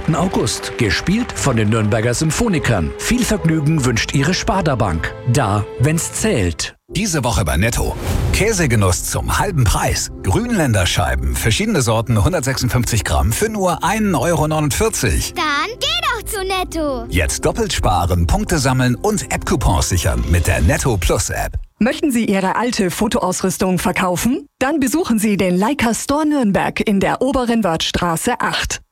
4. August. Gespielt von den Nürnberger Symphonikern. Viel Vergnügen wünscht Ihre Sparda Bank. Da, wenn's zählt. Diese Woche bei Netto. Käsegenuss zum halben Preis. Grünländerscheiben, verschiedene Sorten, 156 Gramm für nur 1,49 €. Dann geh doch zu Netto. Jetzt doppelt sparen, Punkte sammeln und App-Coupons sichern mit der Netto Plus App. Möchten Sie Ihre alte Fotoausrüstung verkaufen? Dann besuchen Sie den Leica Store Nürnberg in der Oberen Wörthstraße 8.